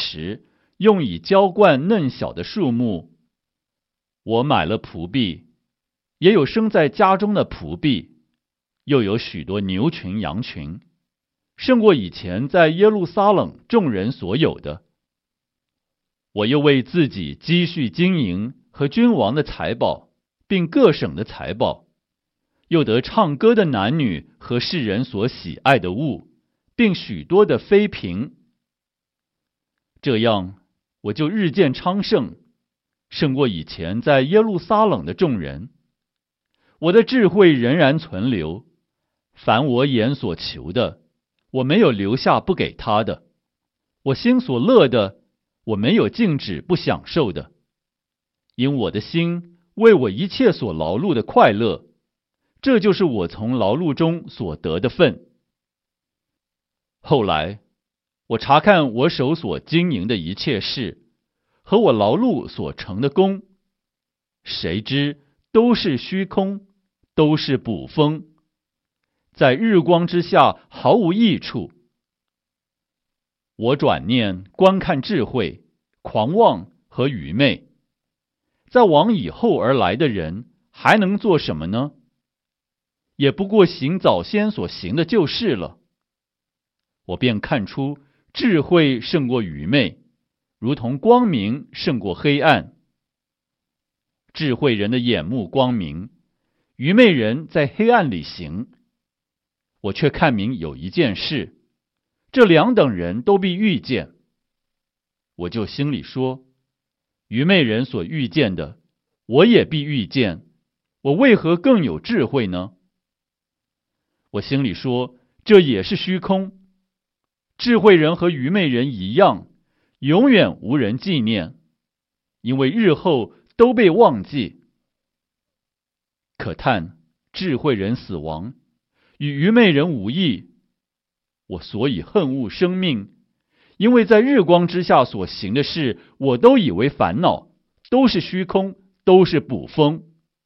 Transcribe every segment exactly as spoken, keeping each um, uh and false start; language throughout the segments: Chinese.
时，用以浇灌嫩小的树木。我买了仆婢，也有生在家中的仆婢，又有许多牛群羊群，胜过以前在耶路撒冷众人所有的。我又为自己积蓄金银和君王的财宝，并各省的财宝，又得唱歌的男女和世人所喜爱的物，并许多的妃嫔。这样，我就日渐昌盛，胜过以前在耶路撒冷的众人。我的智慧仍然存留，凡我眼所求的，我没有留下不给他的；我心所乐的，我没有禁止不享受的。因我的心为我一切所劳碌的快乐，这就是我从劳碌中所得的份。后来，我查看我手所经营的一切事，和我劳碌所成的功，谁知都是虚空，都是捕风，在日光之下毫无益处。我转念观看智慧、狂妄和愚昧，在往以后而来的人还能做什么呢？也不过行早先所行的就是了。我便看出智慧胜过愚昧，如同光明胜过黑暗。智慧人的眼目光明，愚昧人在黑暗里行。我却看明有一件事，这两等人都必遇见。我就心里说，愚昧人所遇见的，我也必遇见，我为何更有智慧呢？我心里说，这也是虚空。智慧人和愚昧人一样，永远无人纪念，因为日后都被忘记。可叹智慧人死亡，与愚昧人无异。我所以恨恶生命，因为在日光之下所行的事，我都以为烦恼，都是虚空，都是捕风。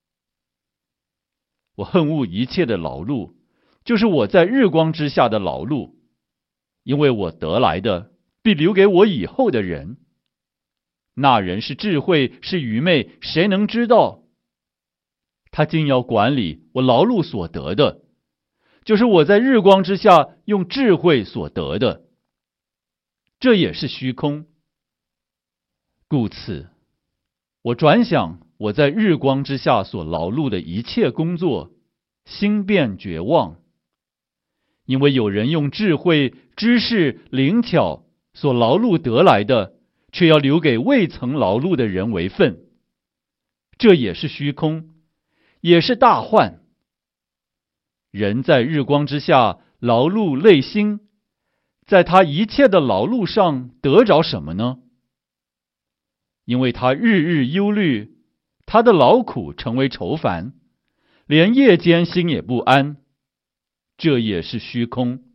我恨恶一切的劳碌，就是我在日光之下的劳碌，因为我得来的必留给我以后的人。那人是智慧是愚昧，谁能知道？他竟要管理我劳碌所得的，就是我在日光之下用智慧所得的，这也是虚空。故此，我转想我在日光之下所劳碌的一切工作，心变绝望。因为有人用智慧、知识、灵巧所劳碌得来的，却要留给未曾劳碌的人为分，这也是虚空，也是大患。人在日光之下劳碌累心，在他一切的劳碌上得着什么呢？因为他日日忧虑，他的劳苦成为愁烦，连夜间心也不安，这也是虚空。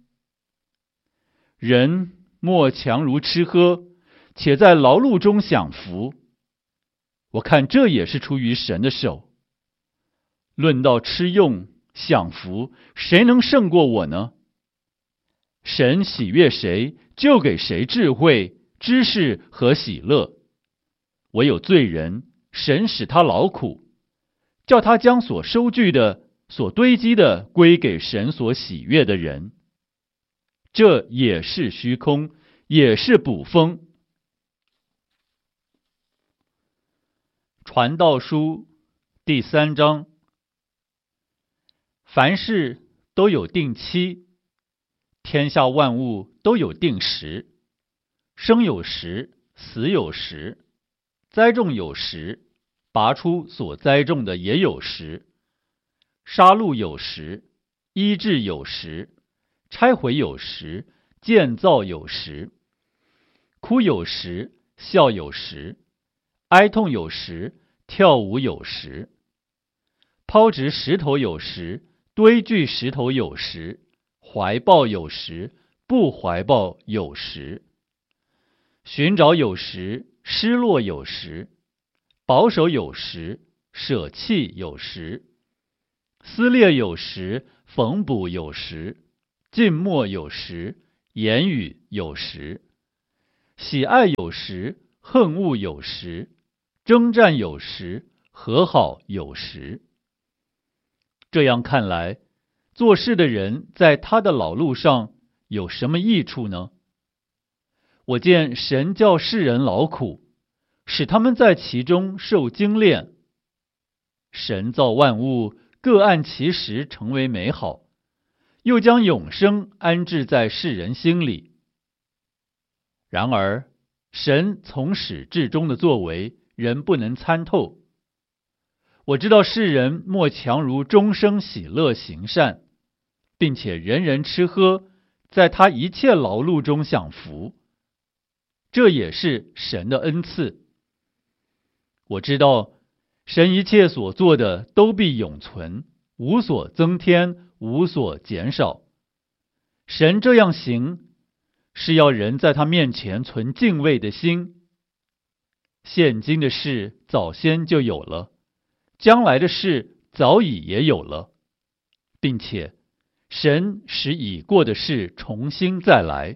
人莫强如吃喝，且在劳碌中享福，我看这也是出于神的手。论到吃用享福，谁能胜过我呢？神喜悦谁，就给谁智慧、知识和喜乐。唯有罪人，神使他劳苦，叫他将所收据的、所堆积的归给神所喜悦的人。这也是虚空，也是捕风。传道书第三章。凡事都有定期，天下万物都有定时，生有时，死有时，栽种有时，拔出所栽种的也有时，杀戮有时，医治有时，拆毁有时，建造有时，哭有时，笑有时，哀痛有时，跳舞有时，抛掷石头有时，堆聚石头有时，怀抱有时，不怀抱有时，寻找有时，失落有时，保守有时，舍弃有时，撕裂有时，缝补有时，静默有时，言语有时， 喜爱有时，恨恶有时，征战有时，和好有时。这样看来，做事的人在他的老路上有什么益处呢？我见神叫世人劳苦，使他们在其中受精炼。神造万物，各按其时成为美好，又将永生安置在世人心里。然而，神从始至终的作为，人不能参透。我知道世人莫强如终生喜乐行善，并且人人吃喝，在他一切劳碌中享福，这也是神的恩赐。我知道神一切所做的都必永存，无所增添，无所减少。神这样行，是要人在他面前存敬畏的心。现今的事早先就有了，将来的事早已也有了，并且神使已过的事重新再来。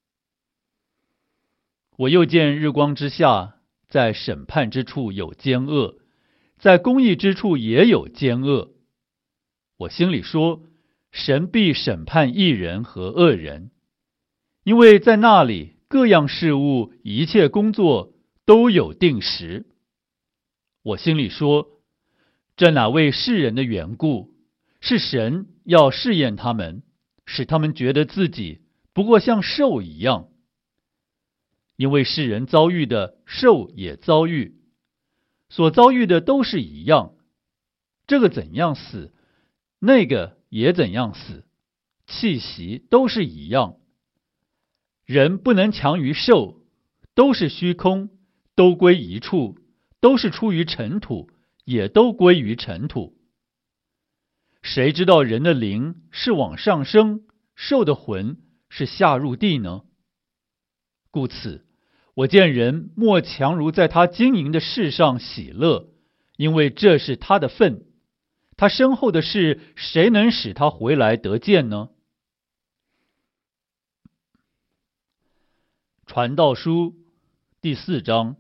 我又见日光之下，在审判之处有奸恶，在公义之处也有奸恶。我心里说，神必审判义人和恶人，因为在那里各样事物一切工作都有定时。我心里说，这哪为世人的缘故，是神要试验他们，使他们觉得自己不过像兽一样。因为世人遭遇的，兽也遭遇，所遭遇的都是一样。这个怎样死，那个也怎样死，气息都是一样。人不能强于兽，都是虚空，都归一处，都是出于尘土，也都归于尘土。谁知道人的灵是往上升，兽的魂是下入地呢？故此，我见人莫强如在他经营的事上喜乐，因为这是他的份。他身后的事，谁能使他回来得见呢？传道书第四章。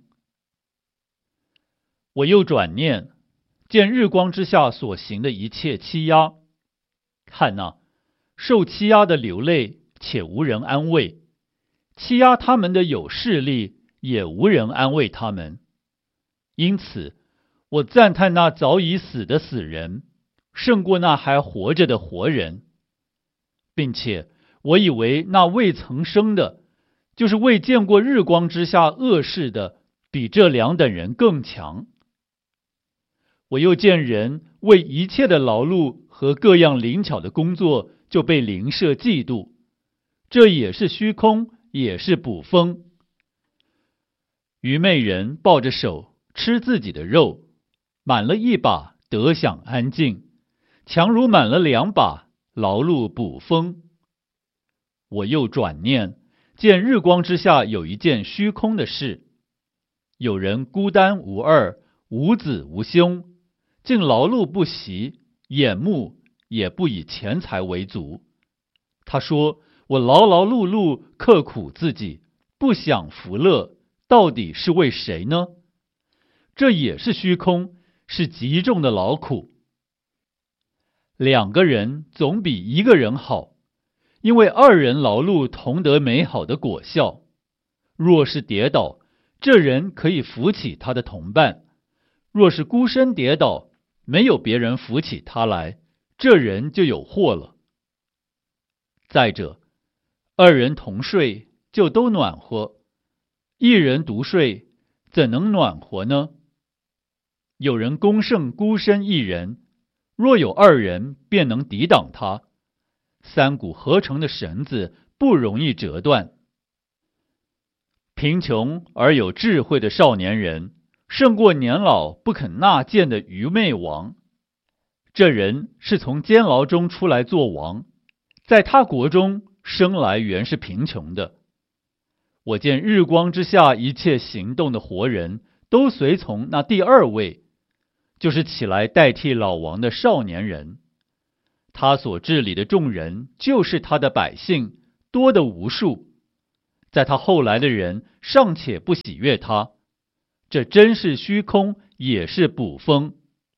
我又转念，见日光之下所行的一切欺压，看哪，受欺压的流泪，且无人安慰。欺压他们的有势力，也无人安慰他们。因此，我赞叹那早已死的死人，胜过那还活着的活人，并且我以为那未曾生的，就是未见过日光之下恶事的，比这两等人更强。我又见人为一切的劳碌和各样灵巧的工作，就被邻舍嫉妒，这也是虚空，也是捕风。愚昧人抱着手吃自己的肉，满了一把得享安静，强如满了两把劳碌捕风。我又转念，见日光之下有一件虚空的事，有人孤单无二，无子无兄，竟劳碌不息，眼目也不以钱财为足。他说，我劳劳碌碌，刻苦自己，不享福乐，到底是为谁呢？这也是虚空，是极重的劳苦。两个人总比一个人好，因为二人劳碌同得美好的果效。若是跌倒，这人可以扶起他的同伴；若是孤身跌倒，没有别人扶起他来，这人就有祸了。再者，二人同睡，就都暖和；一人独睡，怎能暖和呢？有人攻胜孤身一人，若有二人，便能抵挡他。三股合成的绳子不容易折断。贫穷而有智慧的少年人，胜过年老不肯纳谏的愚昧王。这人是从监牢中出来做王，在他国中生来原是贫穷的。我见日光之下一切行动的活人，都随从那第二位，就是起来代替老王的少年人。他所治理的众人，就是他的百姓，多得无数。 在他后来的人尚且不喜悦他，这真是虚空，也是捕风。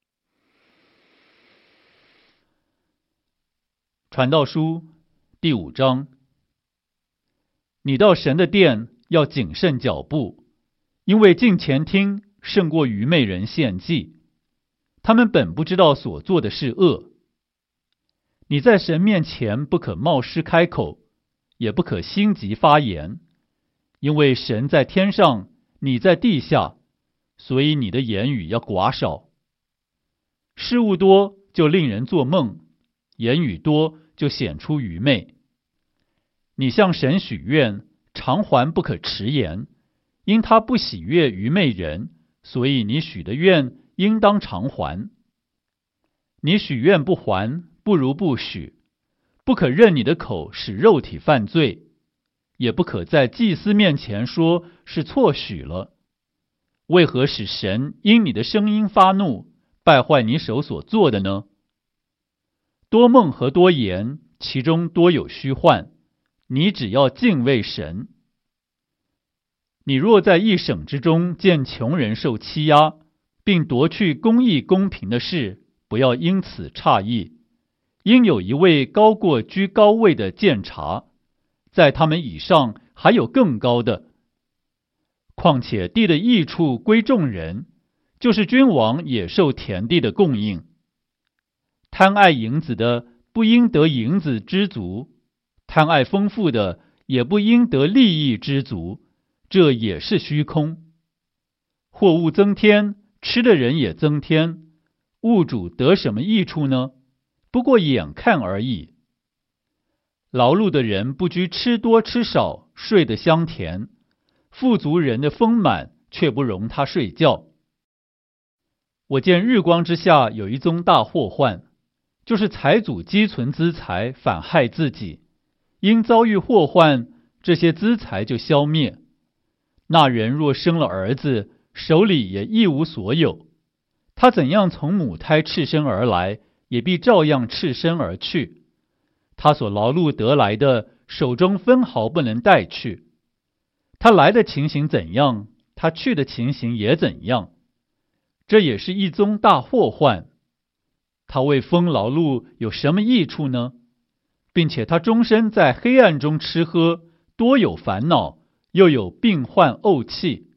传道书第五章，你到神的殿要谨慎脚步，因为近前听胜过愚昧人献祭，他们本不知道所做的是恶。你在神面前不可冒失开口，也不可心急发言，因为神在天上，你在地下，所以你的言语要寡少。事物多就令人做梦，言语多就显出愚昧。你向神许愿，偿还不可迟延，因他不喜悦愚昧人，所以你许的愿应当偿还。你许愿不还，不如不许。不可任你的口使肉体犯罪，也不可在祭司面前说是错许了。为何使神因你的声音发怒，败坏你手所做的呢？多梦和多言，其中多有虚幻，你只要敬畏神。你若在一省之中见穷人受欺压，并夺去公义公平的事，不要因此诧异，因有一位高过居高位的监察，在他们以上还有更高的。况且地的益处归众人，就是君王也受田地的供应。贪爱银子的不应得银子知足，贪爱丰富的也不应得利益知足，这也是虚空。货物增添，吃的人也增添，物主得什么益处呢？不过眼看而已。劳碌的人不拘吃多吃少，睡得香甜；富足人的丰满却不容他睡觉。我见日光之下有一宗大祸患，就是财主积存资财，反害自己。因遭遇祸患，这些资财就消灭。那人若生了儿子，手里也一无所有。他怎样从母胎赤身而来，也必照样赤身而去。他所劳碌得来的，手中分毫不能带去。他来的情形怎样，他去的情形也怎样。这也是一宗大祸患。他为风劳碌有什么益处呢？并且他终身在黑暗中吃喝，多有烦恼，又有病患怄气。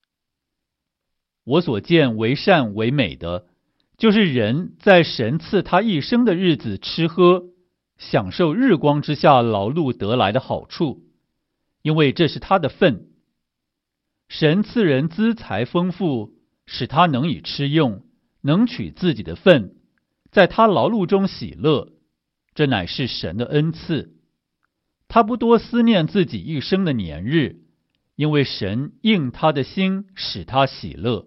我所见为善为美的，就是人在神赐他一生的日子吃喝，享受日光之下劳碌得来的好处，因为这是他的份。神赐人资财丰富，使他能以吃用，能取自己的份，在他劳碌中喜乐，这乃是神的恩赐。他不多思念自己一生的年日，因为神应他的心，使他喜乐。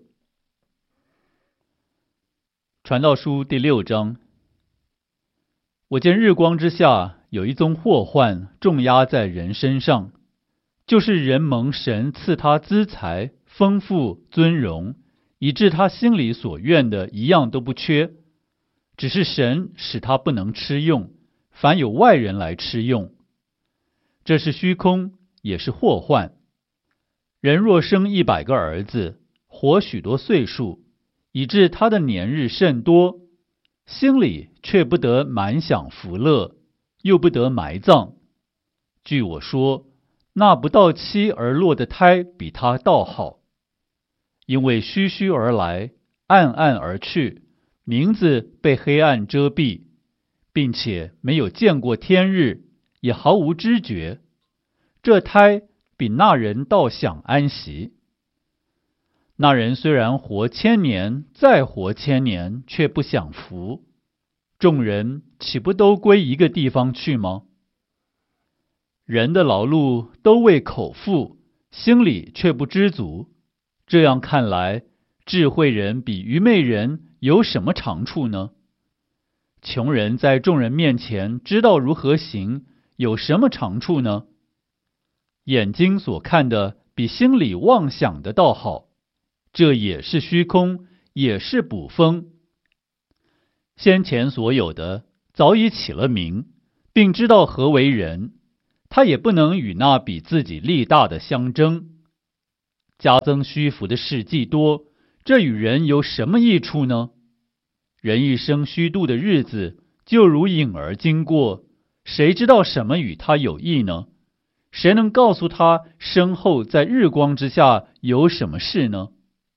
传道书第六章，我见日光之下有一宗祸患重压在人身上，就是人蒙神赐他资财、丰富、尊荣，以致他心里所愿的一样都不缺，只是神使他不能吃用，反有外人来吃用。这是虚空，也是祸患。人若生一百个儿子，活许多岁数，以致他的年日甚多，心里却不得满享福乐，又不得埋葬。据我说，那不到期而落的胎比他倒好，因为虚虚而来，暗暗而去，名字被黑暗遮蔽，并且没有见过天日，也毫无知觉。这胎比那人倒享安息。那人虽然活千年，再活千年，却不享福。众人岂不都归一个地方去吗？人的劳碌都为口腹，心里却不知足。这样看来，智慧人比愚昧人有什么长处呢？穷人在众人面前知道如何行，有什么长处呢？眼睛所看的比心里妄想的倒好，这也是虚空，也是捕风。先前所有的早已起了名，并知道何为人， 他也不能与那比自己力大的相争。加增虚浮的事既多，这与人有什么益处呢？人一生虚度的日子，就如影儿经过，谁知道什么与他有益呢？谁能告诉他身后在日光之下有什么事呢？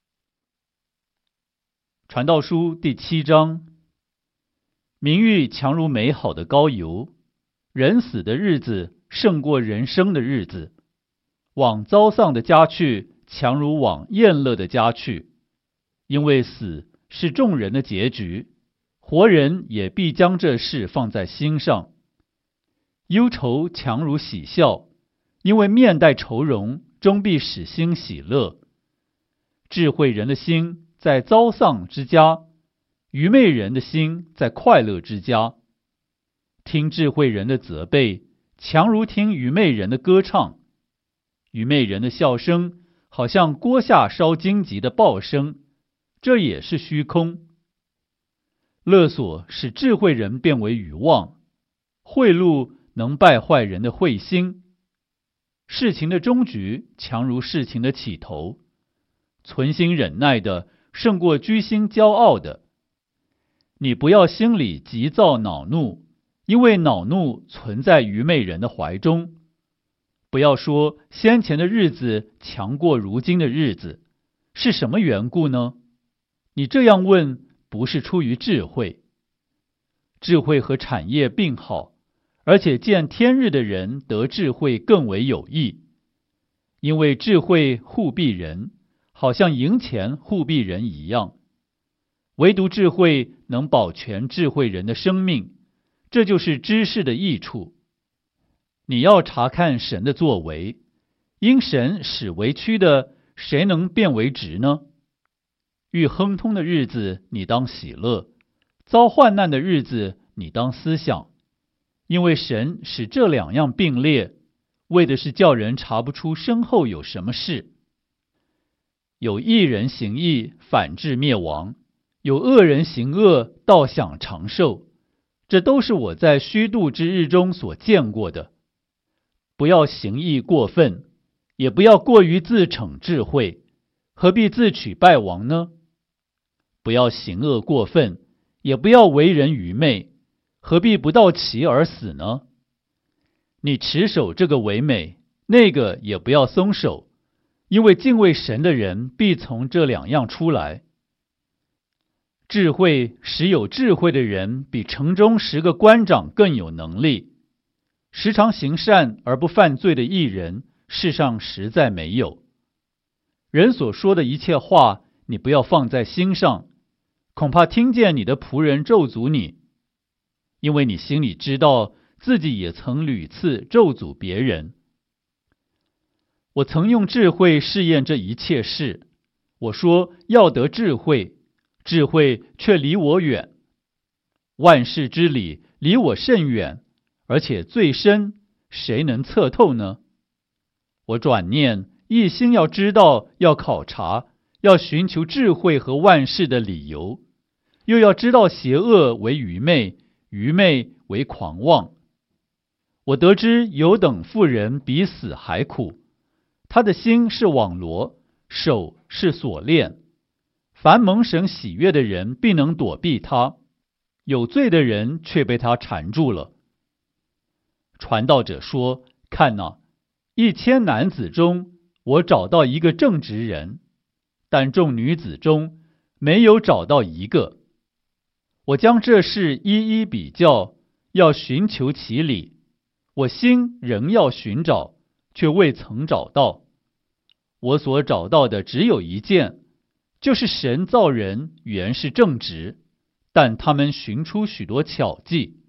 传道书第七章，名誉强如美好的膏油，人死的日子胜过人生的日子，往遭丧的家去，强如往宴乐的家去，因为死是众人的结局，活人也必将这事放在心上。忧愁强如喜笑，因为面带愁容，终必使心喜乐。智慧人的心在遭丧之家，愚昧人的心在快乐之家。听智慧人的责备，强如听愚昧人的歌唱。愚昧人的笑声，好像锅下烧荆棘的爆声，这也是虚空。勒索使智慧人变为愚妄，贿赂能败坏人的慧心。事情的终局强如事情的起头，存心忍耐的胜过居心骄傲的。你不要心里急躁恼怒，因为恼怒存在愚昧人的怀中。不要说先前的日子强过如今的日子，是什么缘故呢？你这样问，不是出于智慧。智慧和产业并好，而且见天日的人得智慧更为有益，因为智慧护庇人，好像银钱护庇人一样。唯独智慧能保全智慧人的生命，这就是知识的益处。你要查看神的作为，因神使为曲的，谁能变为直呢？遇亨通的日子，你当喜乐；遭患难的日子，你当思想。因为神使这两样并列，为的是叫人查不出身后有什么事。有义人行义，反致灭亡；有恶人行恶，倒享长寿。这都是我在虚度之日中所见过的。不要行义过分，也不要过于自逞智慧，何必自取败亡呢？不要行恶过分，也不要为人愚昧，何必不到期而死呢？你持守这个为美，那个也不要松手，因为敬畏神的人必从这两样出来。智慧使有智慧的人比城中十个官长更有能力。时常行善而不犯罪的义人，世上实在没有。人所说的一切话，你不要放在心上，恐怕听见你的仆人咒诅你，因为你心里知道自己也曾屡次咒诅别人。我曾用智慧试验这一切事，我说要得智慧，智慧却离我远。万事之理离我甚远，而且最深，谁能测透呢？我转念，一心要知道，要考察，要寻求智慧和万事的理由，又要知道邪恶为愚昧，愚昧为狂妄。我得知有等妇人比死还苦，他的心是网罗，手是锁链。凡蒙神喜悦的人必能躲避他，有罪的人却被他缠住了。传道者说，看哪，一千男子中，我找到一个正直人，但众女子中没有找到一个。我将这事一一比较，要寻求其理，我心仍要寻找，却未曾找到。我所找到的只有一件，就是神造人原是正直，但他们寻出许多巧计。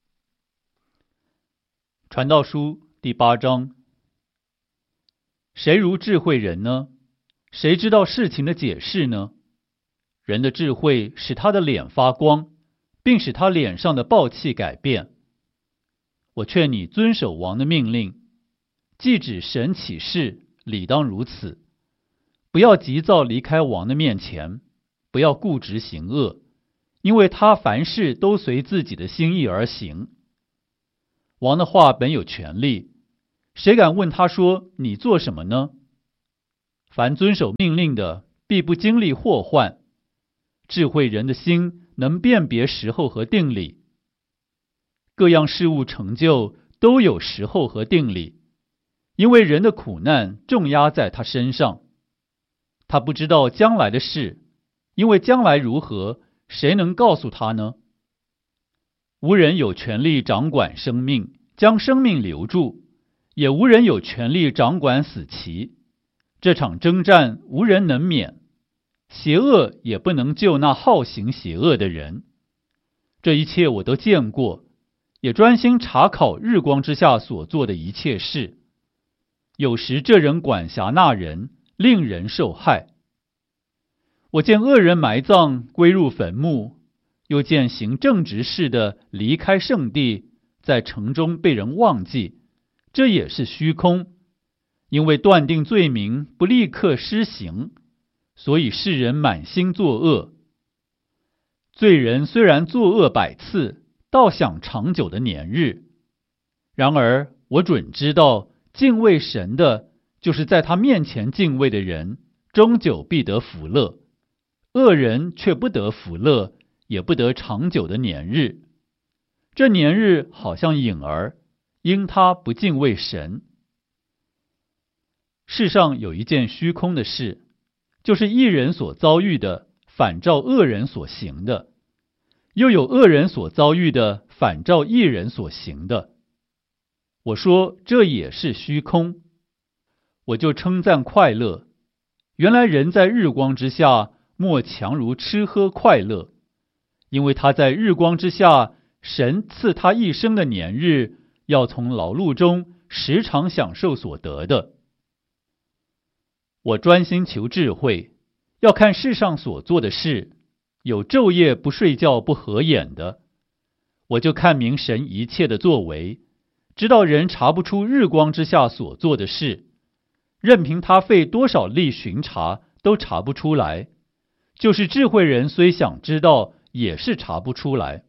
传道书第八章，谁如智慧人呢？谁知道事情的解释呢？人的智慧使他的脸发光，并使他脸上的暴气改变。我劝你遵守王的命令，既指神起誓，理当如此。不要急躁离开王的面前，不要固执行恶，因为他凡事都随自己的心意而行。王的话本有权利， 谁敢问他说：“你做什么呢？”凡遵守命令的，必不经历祸患。智慧人的心能辨别时候和定理。各样事物成就都有时候和定理，因为人的苦难重压在他身上。他不知道将来的事，因为将来如何，谁能告诉他呢？无人有权利掌管生命，将生命留住，也无人有权利掌管死期。这场征战无人能免，邪恶也不能救那好行邪恶的人。这一切我都见过，也专心查考日光之下所做的一切事。有时这人管辖那人，令人受害。我见恶人埋葬，归入坟墓，又见行正直事的离开圣地，在城中被人忘记，这也是虚空。因为断定罪名不立刻施行，所以世人满心作恶。罪人虽然作恶百次，倒享长久的年日。然而我准知道，敬畏神的，就是在他面前敬畏的人，终久必得福乐；恶人却不得福乐，也不得长久的年日。这年日好像影儿，因他不敬畏神。世上有一件虚空的事，就是义人所遭遇的，反照恶人所行的；又有恶人所遭遇的，反照义人所行的。我说这也是虚空，我就称赞快乐。原来人在日光之下，莫强如吃喝快乐，因为他在日光之下，神赐他一生的年日，要从劳碌中时常享受所得的。我专心求智慧，要看世上所做的事，有昼夜不睡觉不合眼的。我就看明神一切的作为，知道人查不出日光之下所做的事，任凭他费多少力巡查，都查不出来。就是智慧人虽想知道，也是查不出来。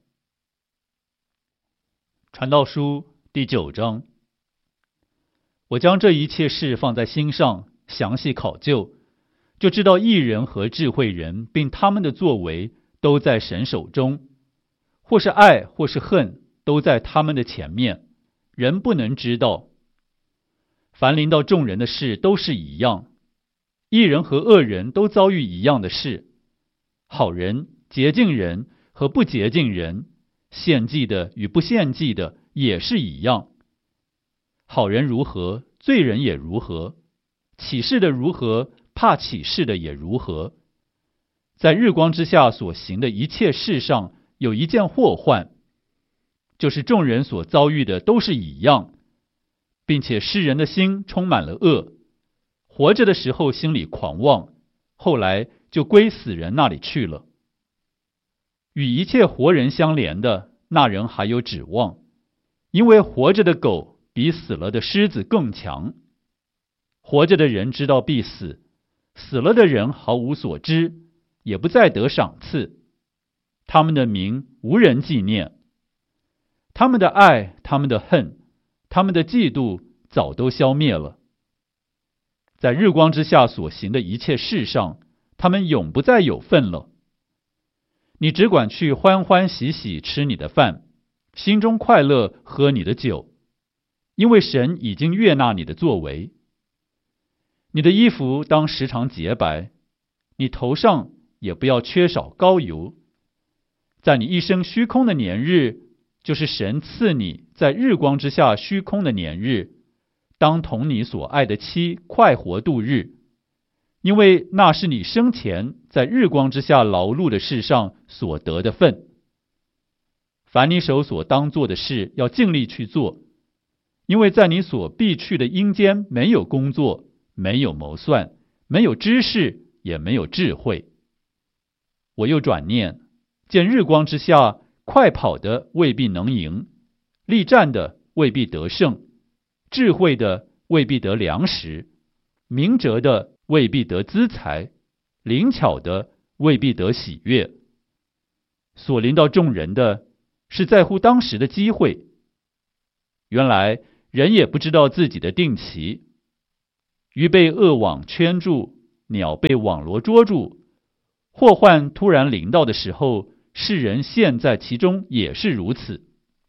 传道书第九章。我将这一切事放在心上，详细考究，就知道义人和智慧人并他们的作为都在神手中，或是爱或是恨，都在他们的前面，人不能知道。凡临到众人的事都是一样，义人和恶人都遭遇一样的事，好人、洁净人和不洁净人，献祭的与不献祭的也是一样。好人如何，罪人也如何；起誓的如何，怕起誓的也如何。在日光之下所行的一切事上，有一件祸患，就是众人所遭遇的都是一样，并且世人的心充满了恶，活着的时候心里狂妄，后来就归死人那里去了。与一切活人相连的，那人还有指望，因为活着的狗比死了的狮子更强。活着的人知道必死，死了的人毫无所知，也不再得赏赐。他们的名无人纪念，他们的爱，他们的恨，他们的嫉妒早都消灭了。在日光之下所行的一切事上，他们永不再有份了。你只管去欢欢喜喜吃你的饭，心中快乐喝你的酒，因为神已经悦纳你的作为。你的衣服当时常洁白，你头上也不要缺少膏油。在你一生虚空的年日，就是神赐你在日光之下虚空的年日，当同你所爱的妻快活度日，因为那是你生前在日光之下劳碌的事上所得的份。凡你手所当做的事，要尽力去做，因为在你所必去的阴间没有工作，没有谋算，没有知识，也没有智慧。我又转念，见日光之下，快跑的未必能赢，力战的未必得胜，智慧的未必得粮食，明哲的未必得资财，灵巧的未必得喜悦。所临到众人的，是在乎当时的机会。原来人也不知道自己的定期。鱼被恶网圈住，鸟被网罗捉住，祸患突然临到的时候，世人陷在其中也是如此。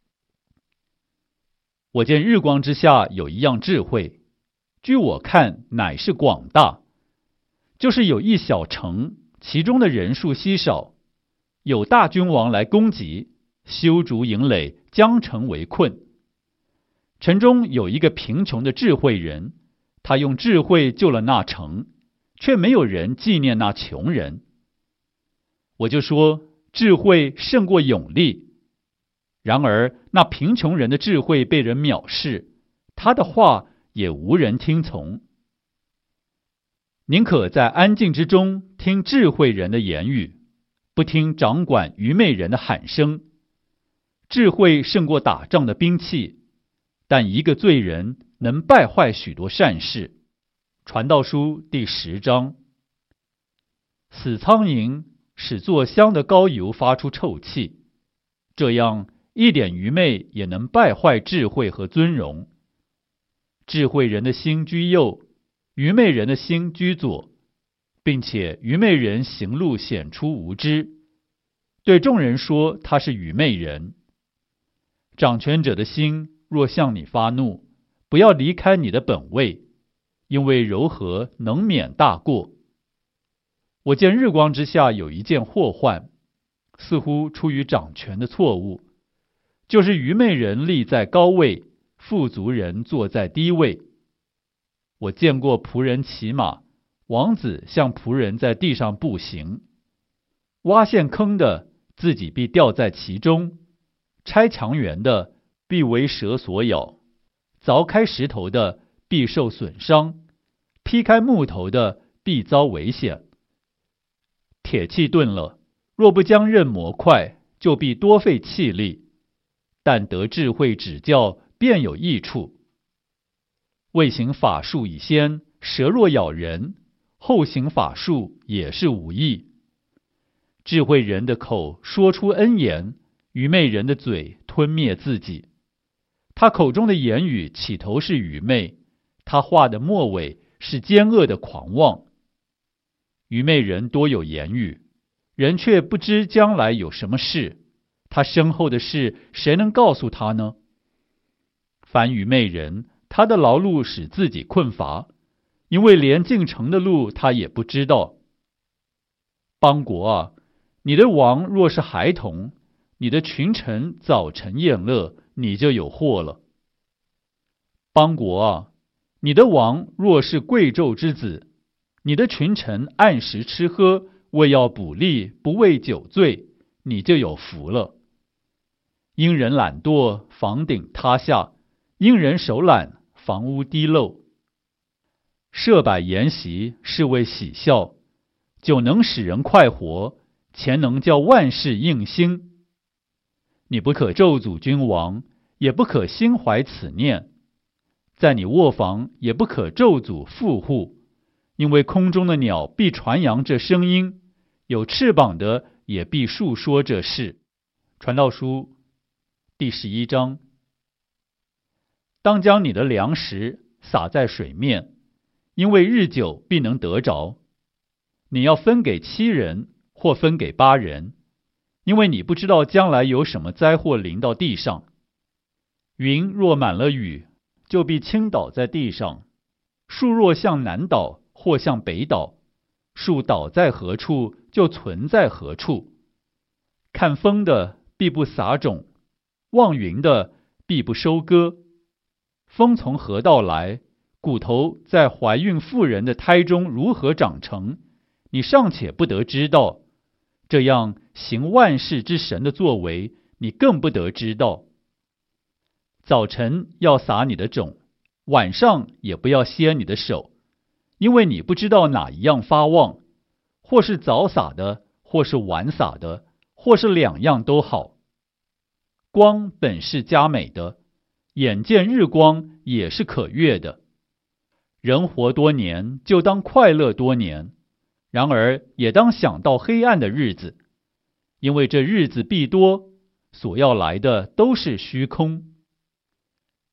我见日光之下有一样智慧，据我看乃是广大，就是有一小城，其中的人数稀少，有大君王来攻击，修筑营垒，将城围困。城中有一个贫穷的智慧人，他用智慧救了那城，却没有人纪念那穷人。我就说，智慧胜过勇力。然而那贫穷人的智慧被人藐视，他的话也无人听从。宁可在安静之中听智慧人的言语，不听掌管愚昧人的喊声。智慧胜过打仗的兵器，但一个罪人能败坏许多善事。传道书第十章。死苍蝇使做香的膏油发出臭气，这样一点愚昧也能败坏智慧和尊荣。智慧人的心居右，愚昧人的心居左，并且愚昧人行路显出无知，对众人说他是愚昧人。掌权者的心若向你发怒，不要离开你的本位，因为柔和能免大过。我见日光之下有一件祸患，似乎出于掌权的错误，就是愚昧人立在高位，富足人坐在低位。我见过仆人骑马，王子像仆人在地上步行。挖陷坑的自己必掉在其中，拆墙垣的必为蛇所咬，凿开石头的必受损伤，劈开木头的必遭危险。铁器钝了，若不将刃磨快，就必多费气力，但得智慧指教，便有益处。未行法术以先，蛇若咬人，后行法术也是无益。智慧人的口说出恩言，愚昧人的嘴吞灭自己。他口中的言语起头是愚昧，他话的末尾是奸恶的狂妄。愚昧人多有言语，人却不知将来有什么事，他身后的事谁能告诉他呢？凡愚昧人，他的劳碌使自己困乏，因为连进城的路他也不知道。邦国啊，你的王若是孩童，你的群臣早晨宴乐，你就有祸了。邦国啊，你的王若是贵胄之子，你的群臣按时吃喝，为要补力，不为酒醉，你就有福了。因人懒惰，房顶塌下；因人手懒，房屋滴漏。设摆筵席，是为喜笑；酒能使人快活，钱能叫万事应心。你不可咒诅君王，也不可心怀此念。在你卧房也不可咒诅富户，因为空中的鸟必传扬这声音，有翅膀的也必述说这事。传道书第十一章。当将你的粮食撒在水面，因为日久必能得着。你要分给七人，或分给八人，因为你不知道将来有什么灾祸临到地上。云若满了雨，就必倾倒在地上；树若向南倒，或向北倒，树倒在何处，就存在何处。看风的必不撒种，望云的必不收割。风从何道来？骨头在怀孕妇人的胎中如何长成？你尚且不得知道，这样行万事之神的作为，你更不得知道。早晨要撒你的种，晚上也不要歇你的手，因为你不知道哪一样发旺，或是早撒的，或是晚撒的，或是两样都好。光本是佳美的，眼见日光也是可悦的。人活多年，就当快乐多年，然而也当想到黑暗的日子，因为这日子必多，所要来的都是虚空。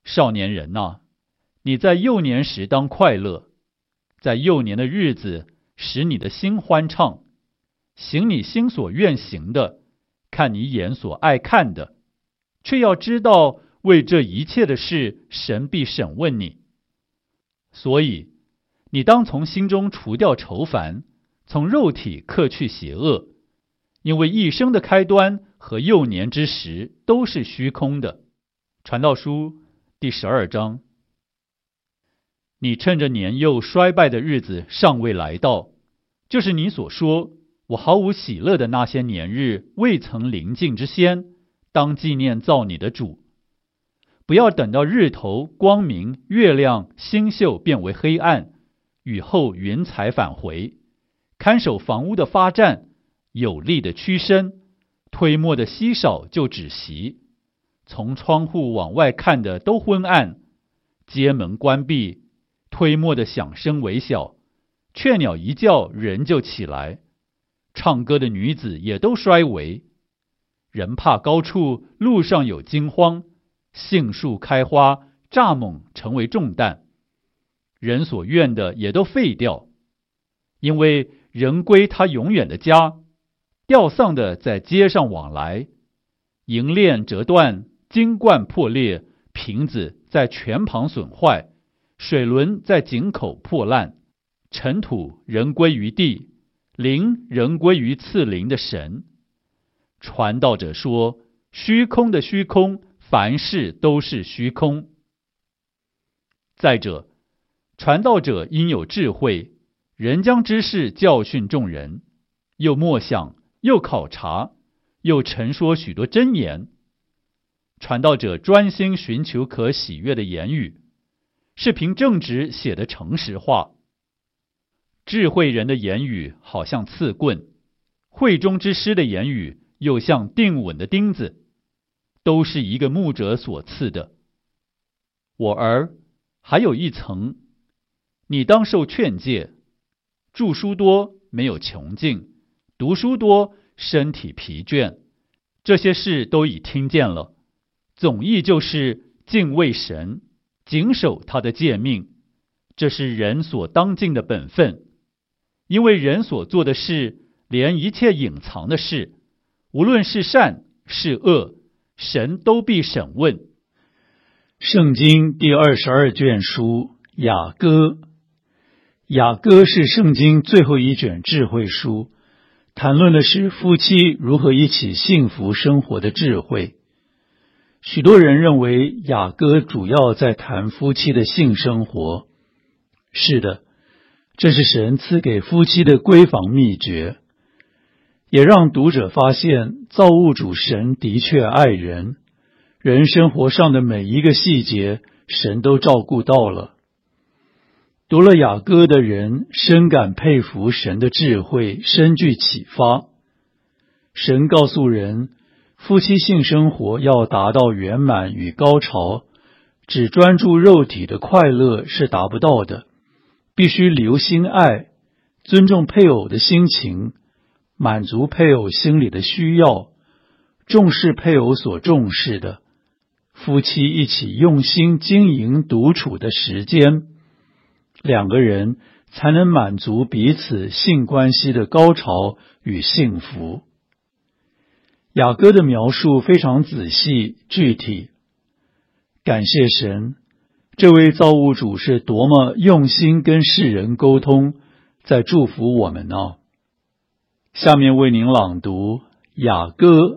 少年人哪，你在幼年时当快乐，在幼年的日子使你的心欢畅，行你心所愿行的，看你眼所爱看的，却要知道为这一切的事，神必审问你。所以你当从心中除掉愁烦，从肉体克去邪恶，因为一生的开端和幼年之时都是虚空的。传道书第十二章。你趁着年幼衰败的日子尚未来到，就是你所说我毫无喜乐的那些年日未曾临近之先，当纪念造你的主。不要等到日头光明，月亮星宿变为黑暗，雨后云彩返回，看守房屋的发战，有力的屈身，推磨的稀少就止息，从窗户往外看的都昏暗，街门关闭，推磨的响声微小，雀鸟一叫人就起来，唱歌的女子也都衰微。人怕高处，路上有惊慌，杏树开花，蚱蜢成为重担，人所愿的也都废掉，因为人归他永远的家，吊丧的在街上往来，银链折断，金冠破裂，瓶子在泉旁损坏，水轮在井口破烂，尘土人归于地，灵人归于赐灵的神。传道者说，虚空的虚空，凡事都是虚空。再者，传道者应有智慧，人将知识教训众人，又默想，又考察，又陈说许多真言。传道者专心寻求可喜悦的言语，是凭正直写的诚实话。智慧人的言语好像刺棍，慧中之师的言语又像定稳的钉子，都是一个牧者所赐的。我儿，还有一层，你当受劝诫，著书多没有穷尽，读书多身体疲倦，这些事都已听见了。总意就是敬畏神，谨守他的诫命，这是人所当尽的本分。因为人所做的事，连一切隐藏的事，无论是善是恶，神都必审问。 圣经第二十二卷书雅歌。雅歌是圣经最后一卷智慧书，谈论的是夫妻如何一起幸福生活的智慧。许多人认为雅歌主要在谈夫妻的性生活。是的，这是神赐给夫妻的闺房秘诀，也让读者发现造物主神的确爱人，人生活上的每一个细节神都照顾到了。读了雅歌的人深感佩服神的智慧，深具启发。神告诉人，夫妻性生活要达到圆满与高潮，只专注肉体的快乐是达不到的，必须留心爱，尊重配偶的心情，满足配偶心里的需要，重视配偶所重视的，夫妻一起用心经营独处的时间，两个人才能满足彼此性关系的高潮与幸福。雅歌的描述非常仔细具体，感谢神，这位造物主是多么用心跟世人沟通，在祝福我们呢。下面为您朗读雅歌。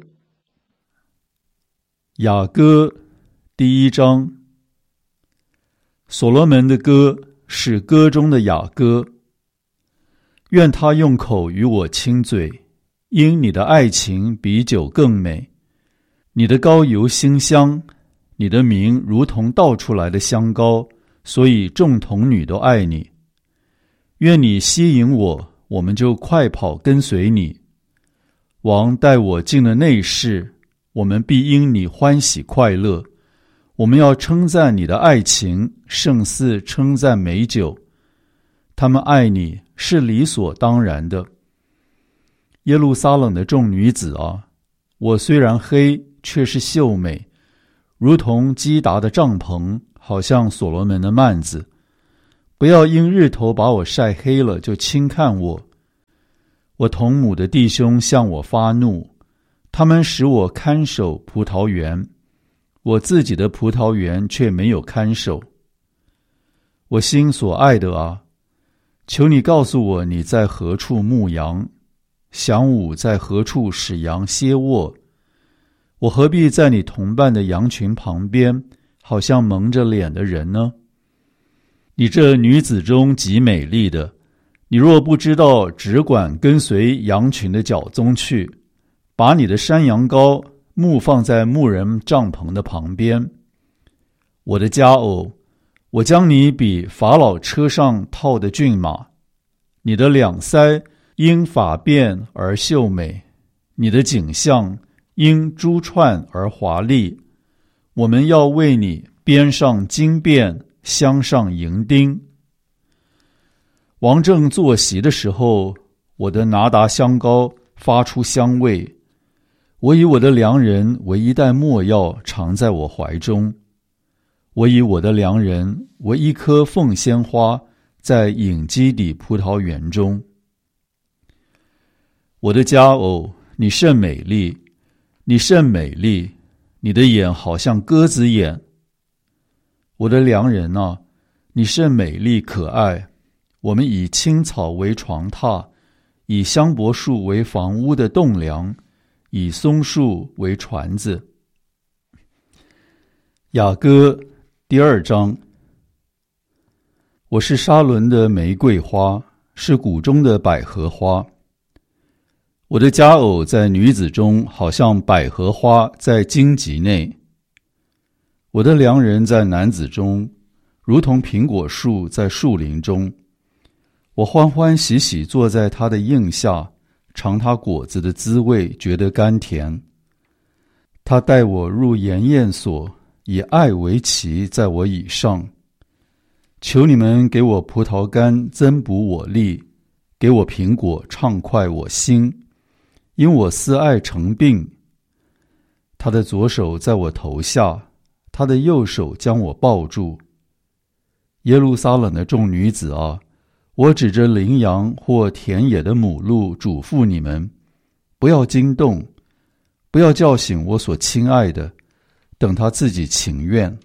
雅歌第一章。所罗门的歌是歌中的雅歌。愿他用口与我亲嘴，因你的爱情比酒更美。你的膏油馨香，你的名如同倒出来的香膏，所以众童女都爱你。愿你吸引我，我们就快跑跟随你。王带我进了内室，我们必因你欢喜快乐。我们要称赞你的爱情，胜似称赞美酒。他们爱你是理所当然的。耶路撒冷的众女子啊，我虽然黑，却是秀美， 如同基达的帐篷，好像所罗门的幔子。不要因日头把我晒黑了，就轻看我。我同母的弟兄向我发怒，他们使我看守葡萄园，我自己的葡萄园却没有看守。我心所爱的啊，求你告诉我你在何处牧羊，晌午在何处使羊歇卧。我何必在你同伴的羊群旁边，好像蒙着脸的人呢？你这女子中极美丽的，你若不知道只管跟随羊群的脚踪去，把你的山羊羔牧放在牧人帐篷的旁边。我的佳偶，我将你比法老车上套的骏马，你的两腮因发辫而秀美，你的颈项因珠串而华丽。我们要为你编上金辫，镶上银钉。王正坐席的时候，我的拿达香膏发出香味。我以我的良人为一袋没药藏在我怀中。我以我的良人为一棵凤仙花在隐基底葡萄园中。我的佳偶，你甚美丽，你甚美丽，你的眼好像鸽子眼。我的良人啊，你甚美丽可爱。我们以青草为床榻，以香柏树为房屋的栋梁，以松树为船子。雅歌第二章。我是沙伦的玫瑰花，是谷中的百合花。我的佳偶在女子中，好像百合花在荆棘内。我的良人在男子中，如同苹果树在树林中。我欢欢喜喜坐在他的荫下，尝他果子的滋味，觉得甘甜。他带我入筵宴所，以爱为旗在我以上。求你们给我葡萄干增补我力，给我苹果畅快我心，因我思爱成病。他的左手在我头下，他的右手将我抱住。耶路撒冷的众女子啊，我指着羚羊或田野的母鹿嘱咐你们，不要惊动，不要叫醒我所亲爱的，等他自己情愿。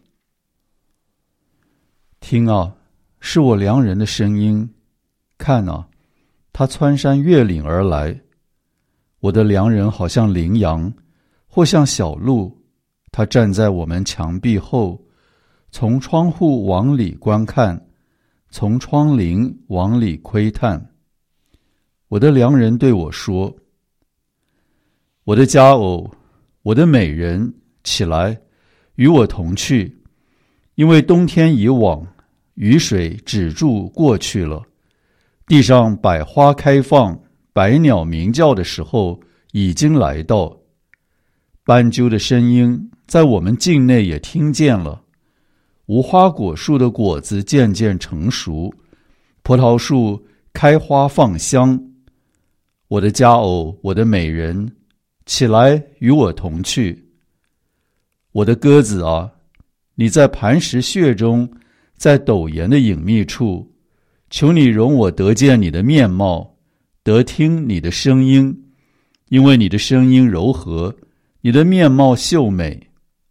听啊，是我良人的声音，看啊，他蹿山越岭而来。我的良人好像羚羊，或像小鹿，他站在我们墙壁后，从窗户往里观看，从窗棂往里窥探。我的良人对我说，我的佳偶，我的美人，起来，与我同去，因为冬天已往，雨水止住过去了，地上百花开放，百鸟鸣叫的时候已经来到。斑鸠的声音在我们境内也听见了。无花果树的果子渐渐成熟，葡萄树开花放香。我的佳偶，我的美人，起来与我同去。我的鸽子啊，你在磐石穴中，在陡岩的隐秘处，求你容我得见你的面貌，得听你的声音，因为你的声音柔和，你的面貌秀美。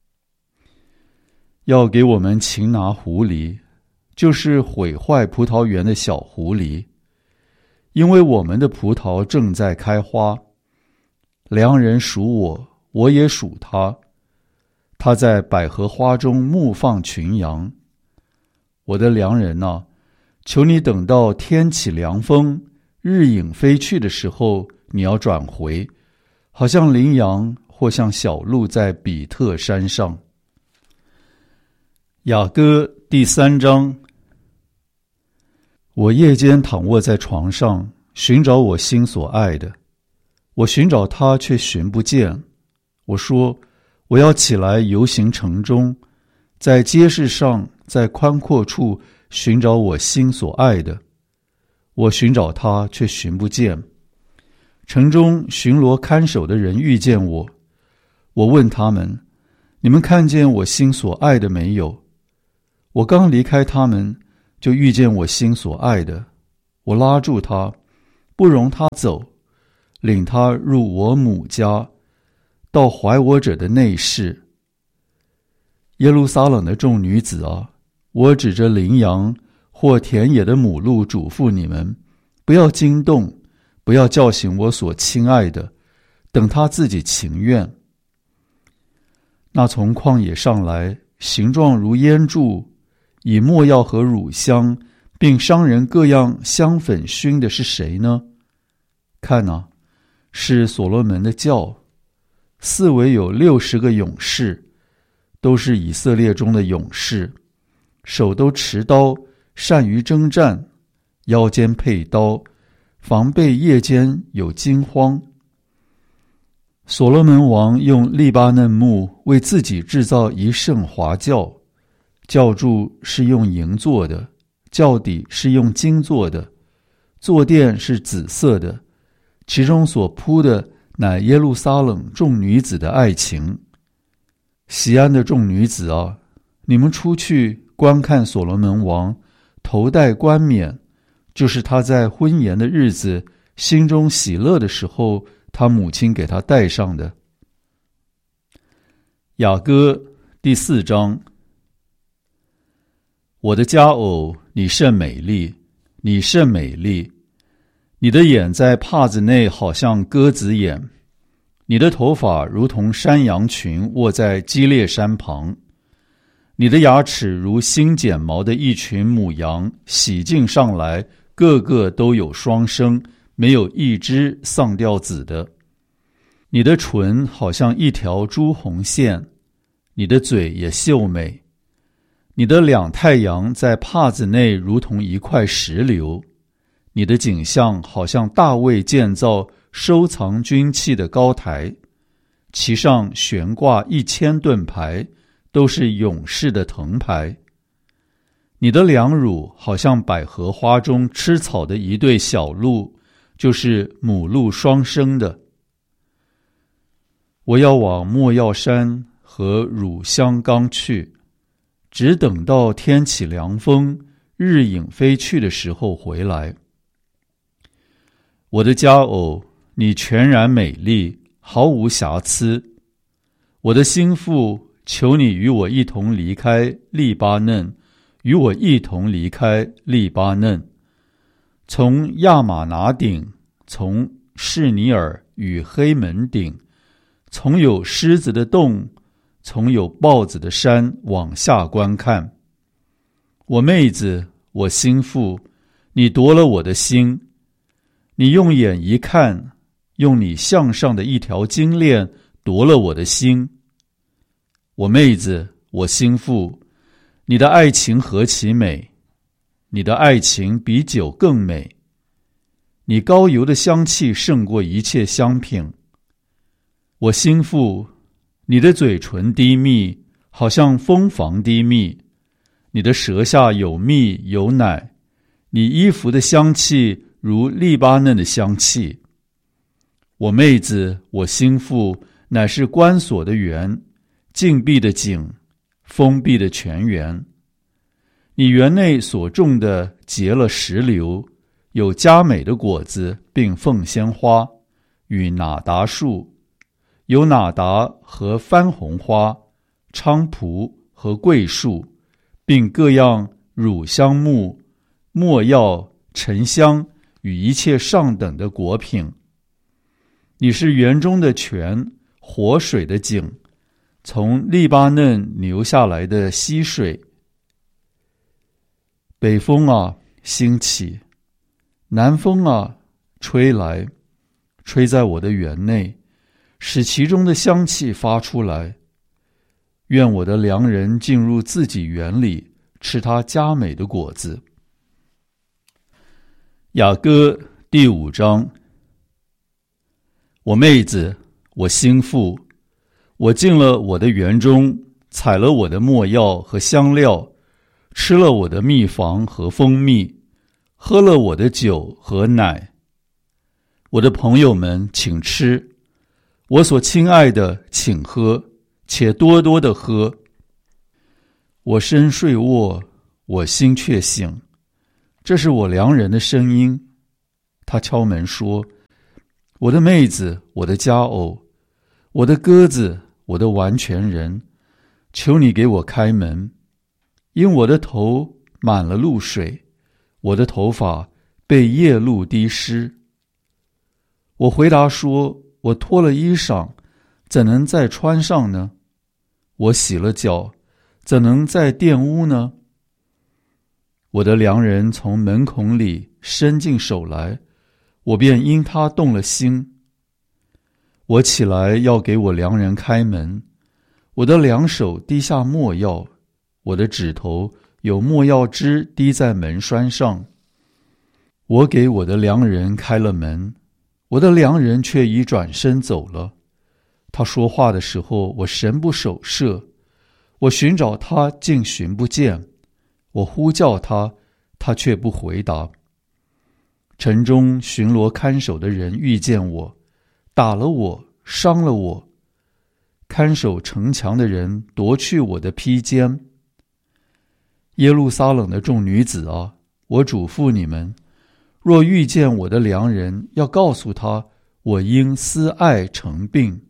要给我们擒拿狐狸，就是毁坏葡萄园的小狐狸，因为我们的葡萄正在开花。良人属我，我也属他。他在百合花中牧放群羊。我的良人啊，求你等到天起凉风，日影飞去的时候，你要转回，好像羚羊或像小鹿在比特山上。雅歌第三章。我夜间躺卧在床上，寻找我心所爱的，我寻找他却寻不见。我说，我要起来游行城中，在街市上，在宽阔处寻找我心所爱的。我寻找他却寻不见。城中巡逻看守的人遇见我，我问他们， 你们看见我心所爱的没有？我刚离开他们，就遇见我心所爱的，我拉住他，不容他走，领他入我母家，到怀我者的内室。耶路撒冷的众女子啊，我指着羚羊或田野的母鹿嘱咐你们，不要惊动，不要叫醒我所亲爱的，等他自己情愿。那从旷野上来，形状如烟柱，以没药和乳香，并商人各样香粉熏的是谁呢？看啊，是所罗门的轿，四围有六十个勇士，都是以色列中的勇士，手都持刀，善于征战，腰间佩刀，防备夜间有惊慌。所罗门王用利巴嫩木为自己制造一乘华轿，轿柱是用银做的，轿底是用金做的，坐垫是紫色的，其中所铺的乃耶路撒冷众女子的爱情。西安的众女子啊，你们出去观看所罗门王头戴冠冕，就是他在婚宴的日子心中喜乐的时候，他母亲给他戴上的。雅歌第四章。我的佳偶，你甚美丽，你甚美丽，你的眼在帕子内好像鸽子眼，你的头发如同山羊群卧在基列山旁，你的牙齿如新剪毛的一群母羊，洗净上来，个个都有双生，没有一只丧掉子的。你的唇好像一条朱红线，你的嘴也秀美，你的两太阳在帕子内如同一块石榴，你的景象好像大卫建造收藏军器的高台，其上悬挂一千盾牌，都是勇士的藤牌。你的两乳好像百合花中吃草的一对小鹿，就是母鹿双生的。我要往没药山和乳香冈去，只等到天起凉风，日影飞去的时候回来。我的佳偶，你全然美丽，毫无瑕疵。我的心腹，求你与我一同离开利巴嫩，与我一同离开利巴嫩，从亚玛拿顶，从士尼尔与黑门顶，从有狮子的洞，从有豹子的山往下观看。我妹子，我心腹，你夺了我的心，你用眼一看，用你项上的一条金链夺了我的心。我妹子，我心腹，你的爱情何其美，你的爱情比酒更美，你膏油的香气胜过一切香品。我心腹，你的嘴唇低密，好像蜂房低密，你的舌下有蜜有奶，你衣服的香气如利巴嫩的香气。我妹子，我心腹，乃是关锁的园，禁闭的井，封闭的泉源。你园内所种的结了石榴，有佳美的果子，并凤仙花，与哪达树，有哪达和番红花、菖蒲和桂树，并各样乳香木、没药、沉香与一切上等的果品。你是园中的泉，活水的井，从利巴嫩流下来的溪水。北风啊，兴起；南风啊，吹来，吹在我的园内，使其中的香气发出来。愿我的良人进入自己园里，吃他佳美的果子。雅歌第五章。我妹子，我心腹，我进了我的园中，采了我的没药和香料，吃了我的蜜房和蜂蜜，喝了我的酒和奶。我的朋友们，请吃；我所亲爱的，请喝， 且多多的喝。我身睡卧，我心却醒，这是我良人的声音。他敲门说：我的妹子，我的佳偶，我的鸽子，我的完全人，求你给我开门，因我的头满了露水，我的头发被夜露滴湿。我回答说：我脱了衣裳，怎能再穿上呢？我洗了脚，怎能再玷污呢？我的良人从门孔里伸进手来，我便因他动了心。我起来要给我良人开门，我的两手滴下没药，我的指头有没药汁滴在门栓上。我给我的良人开了门，我的良人却已转身走了。他说话的时候，我神不守舍，我寻找他，竟寻不见。我呼叫他，他却不回答。城中巡逻看守的人遇见我，打了我，伤了我。看守城墙的人夺去我的披肩。耶路撒冷的众女子啊，我嘱咐你们，若遇见我的良人，要告诉他，我因思爱成病。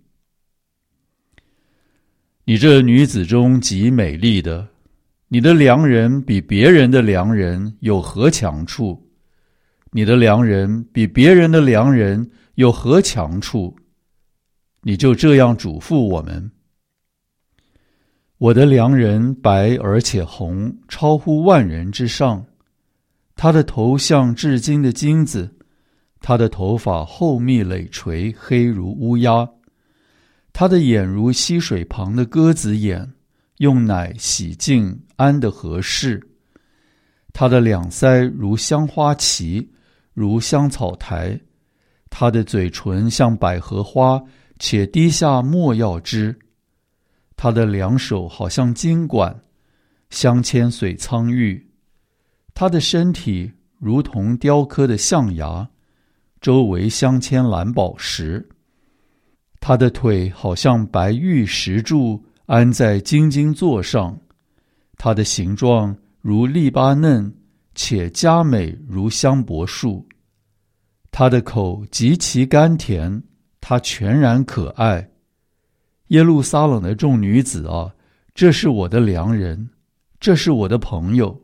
你这女子中极美丽的，你的良人比别人的良人有何强处？你的良人比别人的良人有何强处？你就这样嘱咐我们。我的良人白而且红，超乎万人之上。他的头像至金的金子，他的头发厚密累垂，黑如乌鸦。他的眼如溪水旁的鸽子眼，用奶洗净，安得合适。他的两腮如香花旗，如香草台。他的嘴唇像百合花，且滴下没药汁。他的两手好像金管，镶嵌水苍玉。他的身体如同雕刻的象牙，周围镶嵌蓝宝石。他的腿好像白玉石柱，安在金金座上。他的形状如利巴嫩，且佳美如香柏树。他的口极其甘甜，他全然可爱。耶路撒冷的众女子啊，这是我的良人，这是我的朋友。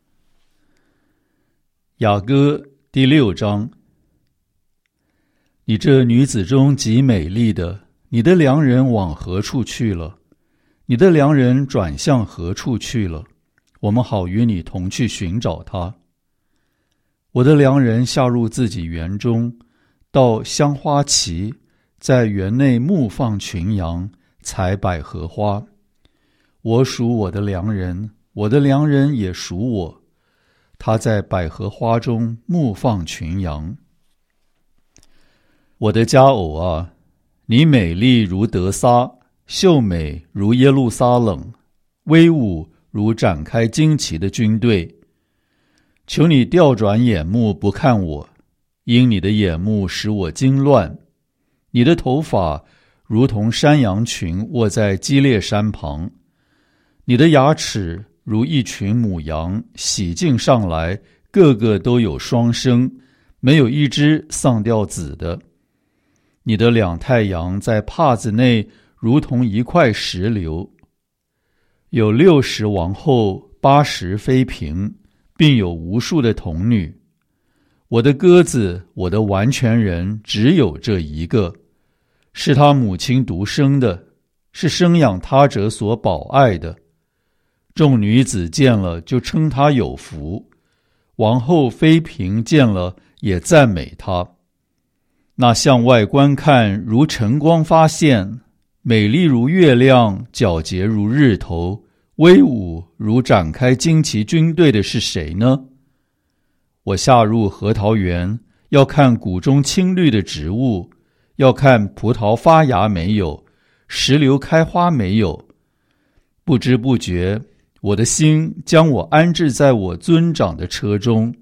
雅歌第六章。你这女子中极美丽的，你的良人往何处去了？你的良人转向何处去了？我们好与你同去寻找他。我的良人下入自己园中，到香花旗，在园内牧放群羊，采百合花。我属我的良人，我的良人也属我。他在百合花中牧放群羊。我的佳偶啊，你美丽如得撒，秀美如耶路撒冷，威武如展开旌旗的军队。求你调转眼目不看我，因你的眼目使我惊乱。你的头发如同山羊群卧在基列山旁，你的牙齿如一群母羊洗净上来，个个都有双生，没有一只丧掉子的。你的两太阳在帕子内如同一块石榴。有六十王后，八十妃嫔，并有无数的童女。我的鸽子，我的完全人，只有这一个，是他母亲独生的，是生养他者所保爱的。众女子见了，就称他有福；王后妃嫔见了，也赞美他。那向外观看，如晨光发现，美丽如月亮，皎洁如日头，威武如展开旌旗军队的是谁呢？我下入核桃园，要看谷中青绿的植物，要看葡萄发芽没有，石榴开花没有。不知不觉，我的心将我安置在我尊长的车中。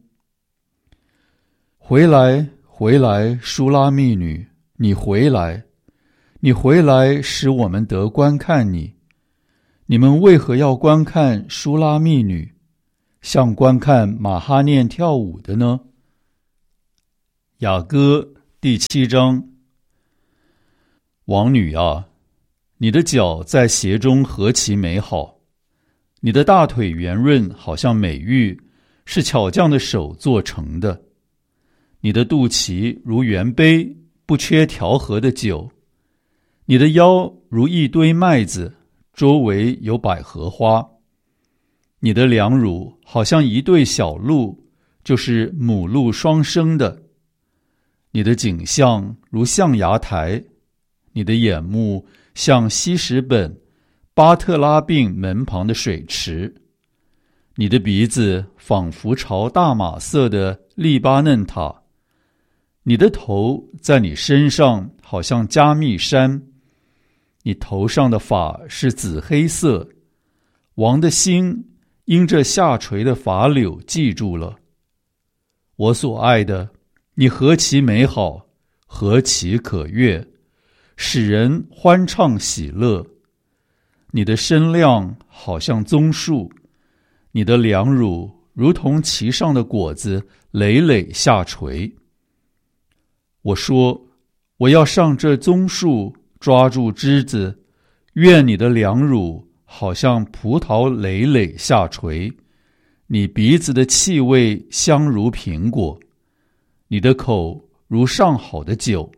回来，回来，舒拉密女，你回来， 你回来使我们得观看你。你们为何要观看书拉密女，像观看马哈念跳舞的呢？雅歌第七章。王女啊，你的脚在鞋中何其美好，你的大腿圆润，好像美玉，是巧匠的手做成的。你的肚脐如圆杯，不缺调和的酒。你的腰如一堆麦子，周围有百合花。你的两乳好像一对小鹿，就是母鹿双生的。你的颈项如象牙台，你的眼目像西什本巴特拉并门旁的水池。你的鼻子仿佛朝大马色的利巴嫩塔。你的头在你身上好像加密山。你头上的发是紫黑色，王的心因这下垂的发柳记住了。我所爱的，你何其美好，何其可悦，使人欢畅喜乐。你的身量好像棕树，你的两乳如同其上的果子累累下垂。我说，我要上这棕树，抓住枝子，愿你的两乳好像葡萄累累下垂，你鼻子的气味香如苹果，你的口如上好的酒。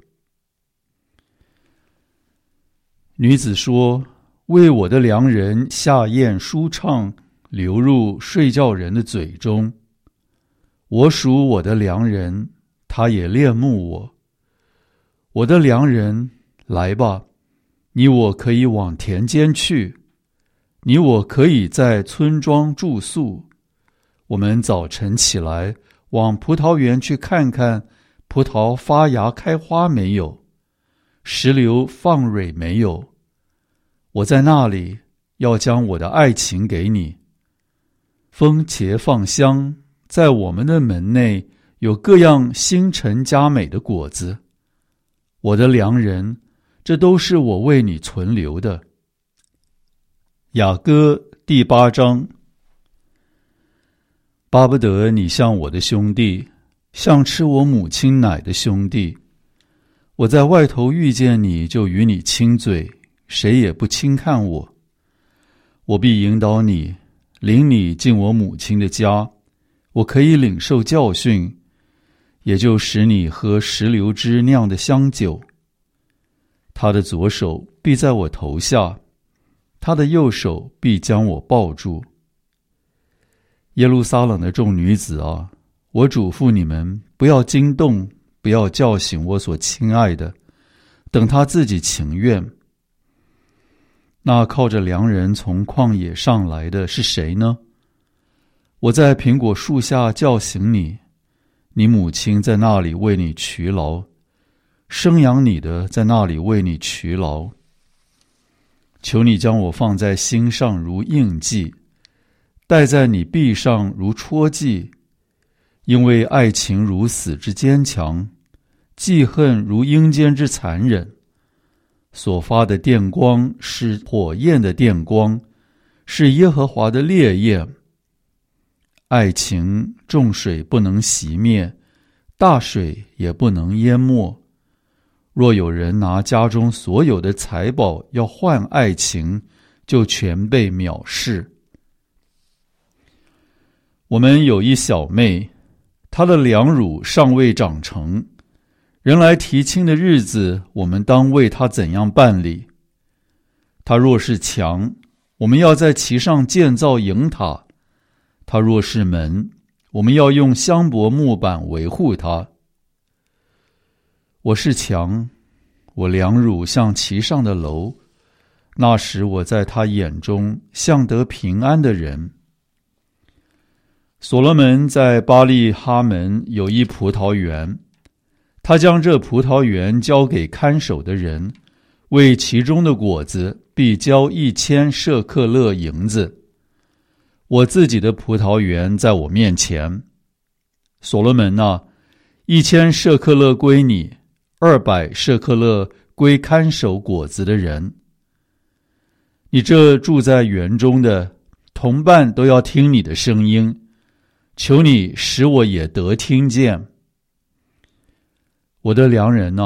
女子说，为我的良人下咽舒畅，流入睡觉人的嘴中。我属我的良人，他也恋慕我。我的良人，来吧，你我可以往田间去，你我可以在村庄住宿。我们早晨起来，往葡萄园去看看，葡萄发芽开花没有，石榴放蕊没有。我在那里要将我的爱情给你。风茄放香，在我们的门内有各样新陈佳美的果子。我的良人，这都是我为你存留的。雅歌第八章。巴不得你像我的兄弟，像吃我母亲奶的兄弟。我在外头遇见你，就与你亲嘴，谁也不轻看我。我必引导你，领你进我母亲的家，我可以领受教训，也就使你喝石榴汁酿的香酒。他的左手必在我头下，他的右手必将我抱住。耶路撒冷的众女子啊，我嘱咐你们，不要惊动，不要叫醒我所亲爱的，等他自己情愿。那靠着良人从旷野上来的是谁呢？我在苹果树下叫醒你，你母亲在那里为你劬劳，生养你的在那里为你劬劳。求你将我放在心上如印记，戴在你臂上如戳记，因为爱情如死之坚强，记恨如阴间之残忍。所发的电光是火焰的电光，是耶和华的烈焰。爱情众水不能熄灭，大水也不能淹没。若有人拿家中所有的财宝要换爱情，就全被藐视。我们有一小妹，她的两乳尚未长成，人来提亲的日子，我们当为她怎样办理？她若是墙，我们要在其上建造营塔；她若是门，我们要用香柏木板维护她。我是墙，我两乳像其上的楼，那时我在他眼中像得平安的人。所罗门在巴利哈门有一葡萄园，他将这葡萄园交给看守的人，为其中的果子必交一千舍克勒银子。我自己的葡萄园在我面前，所罗门啊，一千舍克勒归你，二百舍克勒归看守果子的人。你这住在园中的同伴都要听你的声音，求你使我也得听见。我的良人啊，